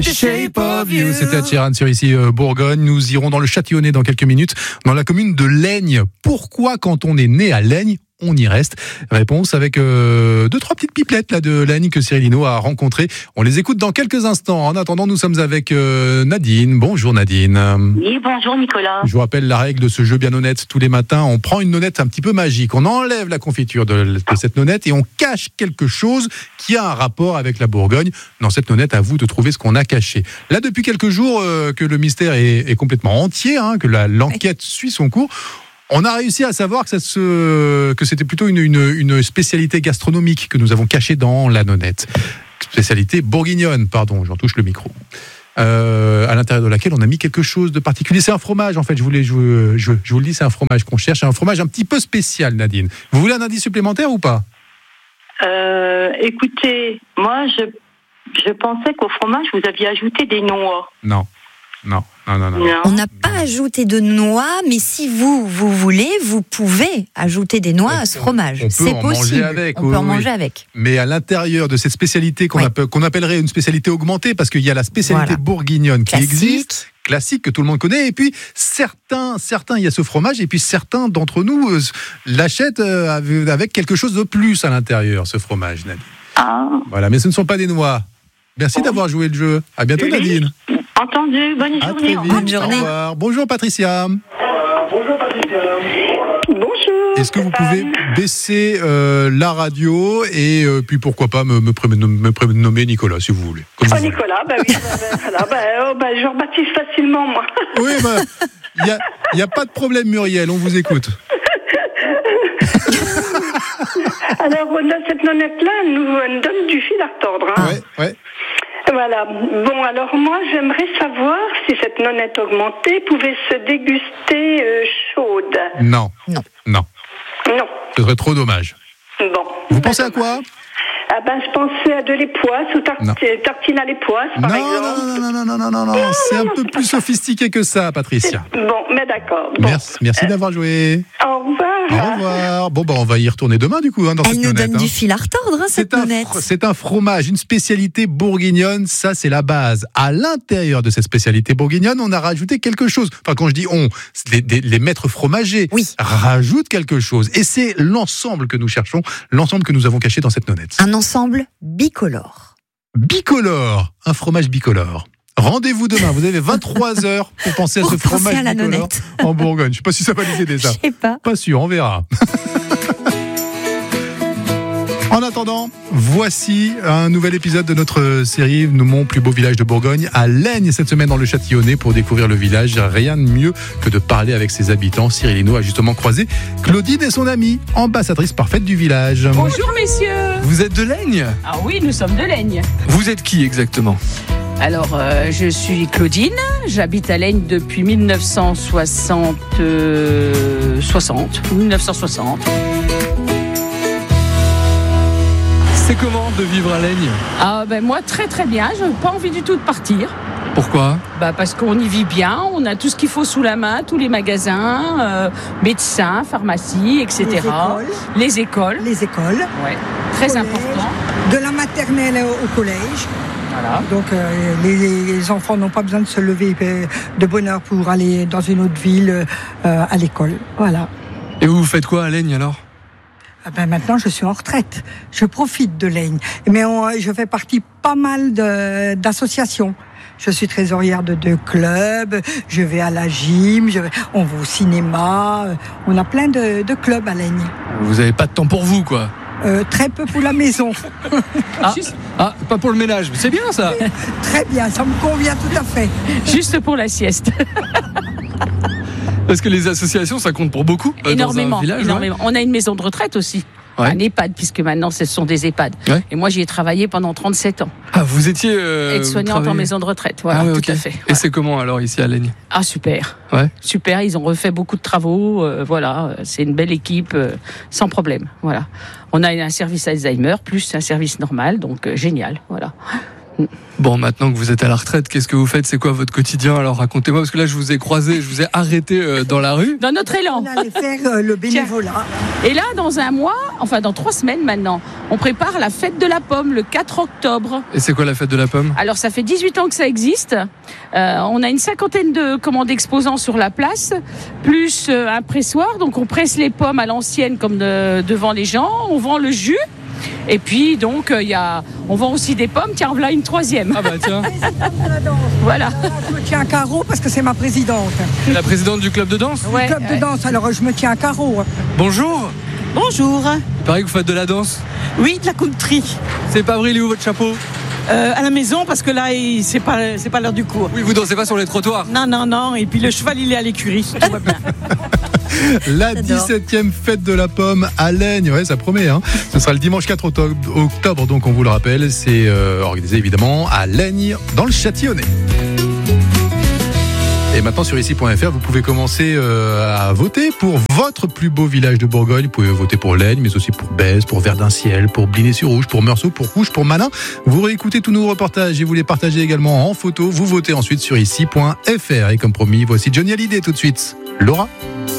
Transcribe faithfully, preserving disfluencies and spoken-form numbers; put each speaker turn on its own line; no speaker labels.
Shape of You. C'était à Tiran sur ici euh, Bourgogne. Nous irons dans le Châtillonnais dans quelques minutes, dans la commune de Laigne. Pourquoi, quand on est né à Laigne, on y reste? Réponse avec euh, deux, trois petites pipelettes là, de Laigne que Cyril Hinault a rencontrées. On les écoute dans quelques instants. En attendant, nous sommes avec euh, Nadine. Bonjour Nadine.
Oui, bonjour Nicolas.
Je vous rappelle la règle de ce jeu bien honnête. Tous les matins, on prend une nonnette un petit peu magique. On enlève la confiture de, de cette nonnette et on cache quelque chose qui a un rapport avec la Bourgogne. Dans cette nonnette, à vous de trouver ce qu'on a caché. Là, depuis quelques jours euh, que le mystère est, est complètement entier, hein, que la, l'enquête suit son cours, on a réussi à savoir que, ça se, que c'était plutôt une, une, une spécialité gastronomique que nous avons cachée dans la nonnette. Spécialité bourguignonne, pardon, j'en touche le micro. Euh, à l'intérieur de laquelle on a mis quelque chose de particulier. C'est un fromage, en fait, je, voulais, je, je, je vous le dis, c'est un fromage qu'on cherche. C'est un fromage un petit peu spécial, Nadine. Vous voulez un indice supplémentaire ou pas ?
euh, Écoutez, moi, je, je pensais qu'au fromage, vous aviez ajouté des noix.
Non, non. Non, non, non.
Non. On n'a pas ajouté de noix, mais si vous, vous voulez, vous pouvez ajouter des noix à ce fromage.
On peut
C'est
en
possible.
Manger avec,
on
oui,
peut en
oui.
manger avec.
Mais à l'intérieur de cette spécialité qu'on,
oui.
appelle, qu'on appellerait une spécialité augmentée, parce qu'il y a la spécialité
voilà.
bourguignonne qui
classique.
existe, classique, que tout le monde connaît, et puis certains, certains, il y a ce fromage, et puis certains d'entre nous euh, l'achètent euh, avec quelque chose de plus à l'intérieur, ce fromage, Nadine.
Ah.
Voilà, mais ce ne sont pas des noix. Merci oh. d'avoir joué le jeu. À bientôt, oui. Nadine.
Entendu, bonne journée.
Bonne journée.
Au revoir. Bonjour Patricia.
Bonjour Patricia. Bonjour.
Est-ce que vous pouvez baisser euh, la radio et euh, puis pourquoi pas me, me, prénom- me prénommer Nicolas si vous voulez.
Oh Nicolas, bah oui, bah, voilà, bah, oh, bah, je rebaptise facilement moi.
Oui, bah il y a, y a pas de problème Muriel, on vous écoute.
Alors cette nonnette-là, elle nous, elle nous donne du fil à retordre. Hein.
Ouais, ouais.
Voilà. Bon, alors moi, j'aimerais savoir si cette nonnette augmentée pouvait se déguster euh, chaude.
Non.
Non.
Non.
Non.
Ce serait trop dommage.
Bon.
Vous pensez à quoi ?
Ah ben, je pensais à de l'époisse ou tarti- tartine à l'époisse, par
non,
exemple.
Non, non, non, non, non, non, non, non. C'est un peu plus sophistiqué que ça, Patricia.
Bon, mais d'accord. Bon.
Merci, merci d'avoir joué.
Au revoir.
Au revoir. Bon, bah, on va y retourner demain, du coup, hein, dans
Elle
cette
nous
nonnette,
donne
hein.
du fil à retordre, hein, cette
c'est un,
nonnette.
fr- c'est un fromage, une spécialité bourguignonne, ça c'est la base. À l'intérieur de cette spécialité bourguignonne, on a rajouté quelque chose. Enfin, quand je dis on, les, les, les maîtres fromagers
oui.
rajoutent quelque chose. Et c'est l'ensemble que nous cherchons, l'ensemble que nous avons caché dans cette nonnette.
Un ensemble bicolore.
Bicolore, un fromage bicolore. Rendez-vous demain, vous avez vingt-trois heures pour penser à
pour
ce fromage
à la
bicolore
nonnette.
en Bourgogne. Je ne sais pas si ça va les aider, ça.
Je sais pas.
Pas sûr, on verra. En attendant, voici un nouvel épisode de notre série Mon plus beau village de Bourgogne à Laigne cette semaine dans le Châtillonnais pour découvrir le village. Rien de mieux que de parler avec ses habitants. Cyril Hinault a justement croisé Claudine et son amie, ambassadrice parfaite du village.
Bonjour messieurs.
Vous êtes de Laigne ?
Ah oui, nous sommes de Laigne.
Vous êtes qui exactement ?
Alors, euh, je suis Claudine, j'habite à Laigne depuis dix-neuf cent soixante. Euh, soixante, dix-neuf cent soixante.
C'est comment de vivre à Laigne ?
Ah ben moi très très bien, je n'ai pas envie du tout de partir.
Pourquoi ?
Bah parce qu'on y vit bien, on a tout ce qu'il faut sous la main, tous les magasins, euh, médecins, pharmacies, et cetera.
Les écoles.
Les écoles.
Les écoles.
Ouais, très
Collège,
important.
De la maternelle au collège.
Voilà.
Donc euh, les, les enfants n'ont pas besoin de se lever de bonne heure pour aller dans une autre ville euh, à l'école. Voilà.
Et vous, vous faites quoi à Laigne alors ?
Ah ben maintenant, je suis en retraite. Je profite de Laigne. Mais on, je fais partie pas mal de, d'associations. Je suis trésorière de deux clubs, je vais à la gym, je vais, on va au cinéma. On a plein de, de clubs à Laigne.
Vous n'avez pas de temps pour vous, quoi ?
Euh, très peu pour la maison.
Ah, ah, pas pour le ménage, c'est bien ça.
Très bien, ça me convient tout à fait.
Juste pour la sieste.
Parce que les associations, ça compte pour beaucoup. euh,
Énormément,
dans un village,
énormément. Ouais. On a une maison de retraite aussi.
Ouais.
Un EHPAD, puisque maintenant ce sont des EHPAD.
Ouais.
Et moi j'y ai travaillé pendant trente-sept ans.
Ah, vous étiez euh,
aide-soignante
travaillez...
en maison de retraite, voilà,
ah ouais,
tout
okay.
à fait.
Et
voilà.
c'est comment alors ici à Laigne ?
Ah super,
ouais.
super. Ils ont refait beaucoup de travaux, euh, voilà. C'est une belle équipe, euh, sans problème, voilà. On a un service Alzheimer plus un service normal, donc euh, génial, voilà.
Bon, maintenant que vous êtes à la retraite, qu'est-ce que vous faites? C'est quoi votre quotidien? Alors racontez-moi, parce que là je vous ai croisé, je vous ai arrêté euh, dans la rue.
Dans notre élan.
On allait faire euh, le bénévolat.
Et là, dans un mois, enfin dans trois semaines maintenant, on prépare la fête de la pomme le quatre octobre.
Et c'est quoi la fête de la pomme?
Alors ça fait dix-huit ans que ça existe. Euh, on a une cinquantaine de commandes d'exposants sur la place, plus euh, un pressoir. Donc on presse les pommes à l'ancienne comme de, devant les gens. On vend le jus. Et puis donc il euh, y a, on vend aussi des pommes. Tiens, voilà une troisième.
Ah bah tiens.
Voilà.
Je me tiens à carreau parce que c'est ma présidente.
C'est la présidente du club de danse?
Ouais,
Club de
ouais.
danse, alors je me tiens à carreau.
Bonjour.
Bonjour.
Il paraît que vous faites de la danse.
Oui, de la country.
C'est pas vrai, il est où votre chapeau?
Euh, à la maison, parce que là, il- c'est pas, c'est pas l'heure du cours.
Oui, vous dansez pas sur les trottoirs.
Non, non, non. Et puis le cheval, il est à l'écurie. Tout va bien.
La
J'adore.
dix-septième fête de la pomme à Laigne, ouais, ça promet. Hein. Ce sera le dimanche quatre octobre, donc on vous le rappelle. C'est euh, organisé évidemment à Laigne, dans le Châtillonnais. Et maintenant sur ici point f r, vous pouvez commencer euh, à voter pour votre plus beau village de Bourgogne. Vous pouvez voter pour Laigne, mais aussi pour Bèze, pour Verdinciel, pour Blinay-sur-Rouge, pour Meursault, pour Rouge, pour Malin. Vous réécoutez tous nos reportages et vous les partagez également en photo. Vous votez ensuite sur ici point f r. Et comme promis, voici Johnny Hallyday tout de suite. Laura.